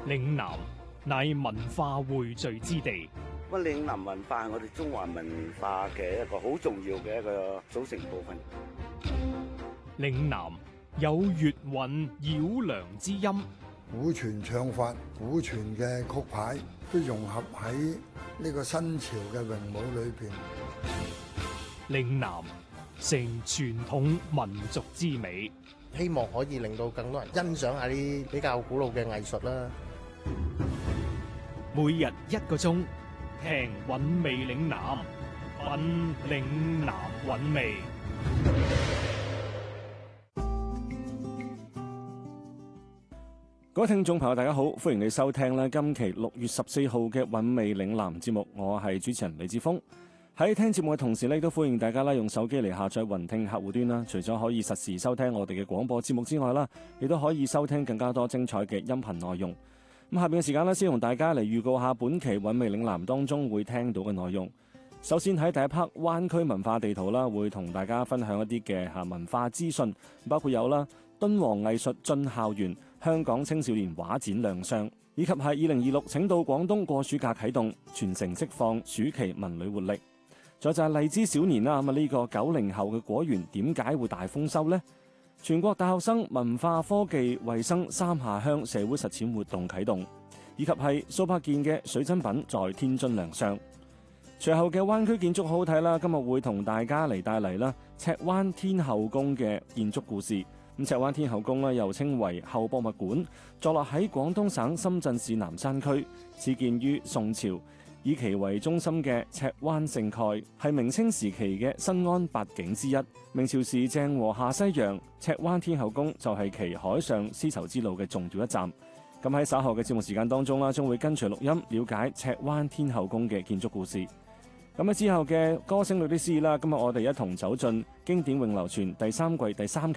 嶺南乃文化匯聚之地。 咁嶺南文化係我哋中華文化嘅一個好重要嘅一個組成部分。 嶺南有粵韻繞梁之音， 古傳唱法、古傳嘅曲牌都融合喺呢個新潮嘅詠舞裏邊。 嶺南成傳統民族之美， 希望可以令到更多人欣賞下啲比較古老嘅藝術啦。 每日1個鐘，聽韻味嶺南，品嶺南韻味。 各位聽眾朋友，大家好，歡迎你收聽咧今期6月14號嘅韻味嶺南節目，我係主持人李志峰。喺聽節目嘅同時咧，都歡迎大家用手機嚟下載雲聽客戶端啦。除咗可以實時收聽我哋嘅廣播節目之外啦，亦都可以收聽更加多精彩嘅音頻內容。咁下邊嘅時間咧，先同大家嚟預告下本期韻味嶺南當中會聽到嘅內容。首先喺第一 part 灣區文化地圖啦，會同大家分享一啲嘅文化資訊，包括有啦敦煌藝術進校園、香港青少年畫展亮相，以及係2026請到廣東過暑假啟動，全城釋放暑期文旅活力。再就係荔枝小年啦，咁呢個90後嘅果園點解會大豐收呢？全國大學生文化科技衛生三下鄉社會實踐活動啟動，以及係數百件嘅水珍品在天津亮相。隨後嘅灣區建築好好睇啦，今日會同大家嚟帶嚟啦赤灣天后宮嘅建築故事。咁赤灣天后宮又稱為後博物館，坐落喺廣東省深圳市南山區，始建於宋朝。以其為中心嘅赤灣聖蓋係明清時期嘅新安八景之一。明朝時鄭和下西洋，赤灣天后宮就係其海上絲綢之路嘅重要一站。咁喺稍後嘅節目時間當中啦，將會跟隨錄音了解赤灣天后宮嘅建築故事。咁喺之後嘅歌聲裏的詩啦，今日我哋一同走進經典詠流傳第3季第3期